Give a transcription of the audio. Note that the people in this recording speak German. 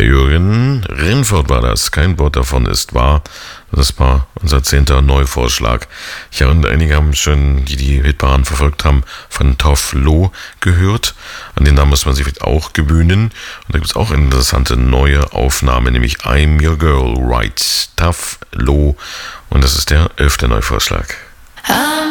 Ja, Jürgen Rinford war das. Kein Wort davon ist wahr. Das war unser 10. Neuvorschlag. Ja, und einige haben schon, die Hitbahn verfolgt haben, von Toph Loh gehört. An den Namen muss man sich vielleicht auch gewöhnen. Und da gibt es auch eine interessante neue Aufnahme, nämlich I'm Your Girl, right? Toph Loh. Und das ist der 11. Neuvorschlag.